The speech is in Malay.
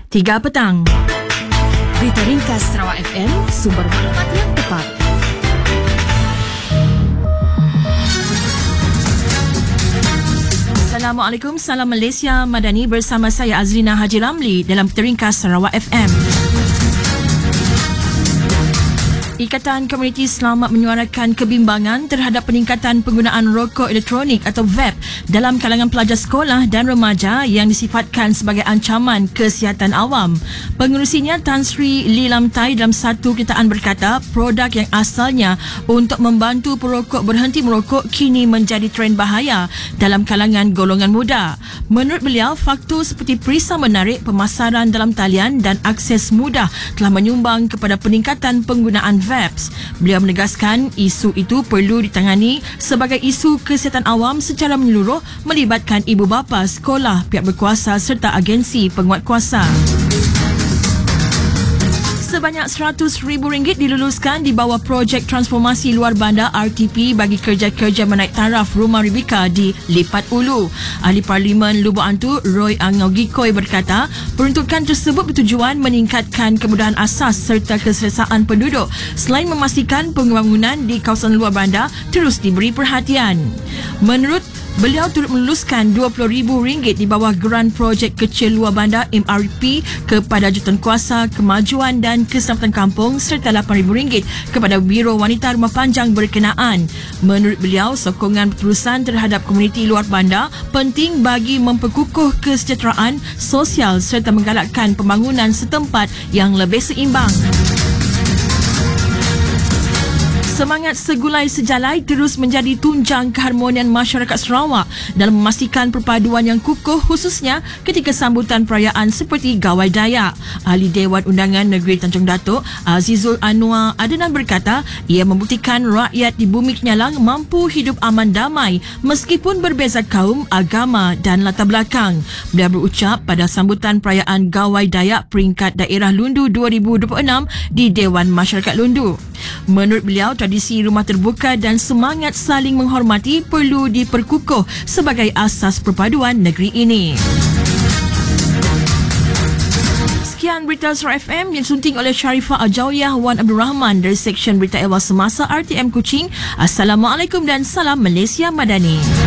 3 petang. Berita ringkas Sarawak FM, sumber maklumat yang tepat. Assalamualaikum, salam Malaysia Madani bersama saya Azrina Haji Ramli dalam Berita ringkas Sarawak FM. Ikatan Komuniti Selamat menyuarakan kebimbangan terhadap peningkatan penggunaan rokok elektronik atau vape dalam kalangan pelajar sekolah dan remaja yang disifatkan sebagai ancaman kesihatan awam. Pengerusinya Tan Sri Lee Lam Tai dalam satu kenyataan berkata, produk yang asalnya untuk membantu perokok berhenti merokok kini menjadi trend bahaya dalam kalangan golongan muda. Menurut beliau, faktor seperti perisai menarik, pemasaran dalam talian dan akses mudah telah menyumbang kepada peningkatan penggunaan vapes. Beliau menegaskan isu itu perlu ditangani sebagai isu kesihatan awam secara menyeluruh melibatkan ibu bapa, sekolah, pihak berkuasa serta agensi penguatkuasa. Sebanyak RM100,000 diluluskan di bawah projek transformasi luar bandar RTP bagi kerja-kerja menaik taraf rumah Ribika di Lipat Ulu. Ahli Parlimen Lubuk Antu Roy Angogikoi berkata, peruntukan tersebut bertujuan meningkatkan kemudahan asas serta keselesaan penduduk selain memastikan pembangunan di kawasan luar bandar terus diberi perhatian. Menurut beliau turut meluluskan RM20,000 di bawah geran projek kecil luar bandar MRP kepada Jurutankuasa Kemajuan dan Keselamatan Kampung serta RM8,000 kepada Biro Wanita Rumah Panjang berkenaan. Menurut beliau, sokongan berterusan terhadap komuniti luar bandar penting bagi memperkukuh kesejahteraan sosial serta menggalakkan pembangunan setempat yang lebih seimbang. Semangat segulai sejalai terus menjadi tunjang keharmonian masyarakat Sarawak dalam memastikan perpaduan yang kukuh khususnya ketika sambutan perayaan seperti Gawai Dayak. Ahli Dewan Undangan Negeri Tanjung Datuk Azizul Anwar Adenan berkata, ia membuktikan rakyat di Bumi Kenyalang mampu hidup aman damai meskipun berbeza kaum, agama dan latar belakang. Beliau berucap pada sambutan perayaan Gawai Dayak peringkat daerah Lundu 2026 di Dewan Masyarakat Lundu. Menurut beliau, tradisi rumah terbuka dan semangat saling menghormati perlu diperkukuh sebagai asas perpaduan negeri ini. Sekian berita Sarawak FM yang disunting oleh Sharifah Ajawiyah Wan Abdul Rahman dari Seksyen Berita Ehwal Semasa RTM Kuching. Assalamualaikum dan salam Malaysia Madani.